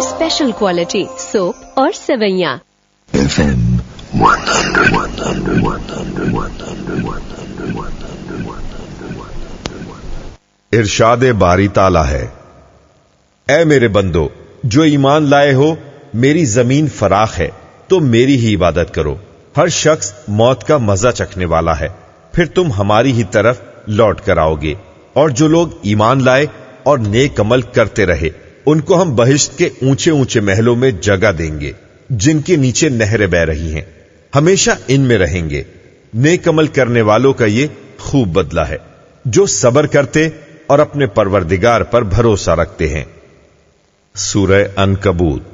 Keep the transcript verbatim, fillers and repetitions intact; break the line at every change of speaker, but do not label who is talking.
की special quality soap और सेवैयां।
इरशादे बारी ताला है, ऐ मेरे बंदो जो ईमान लाए हो, मेरी जमीन फराख है तो मेरी ही इबादत करो। हर शख्स मौत का मजा चखने वाला है, फिर तुम हमारी ही तरफ लौट कर आओगे। और जो लोग ईमान लाए और नेक अमल करते रहे, उनको हम बहिश्त के ऊंचे ऊंचे महलों में जगह देंगे, जिनके नीचे नहरें बह रही हैं, हमेशा इनमें रहेंगे। नेक अमल करने वालों का ये खूब बदला है, जो सब्र करते और अपने परवरदिगार पर भरोसा रखते हैं। सूरह अनकबूत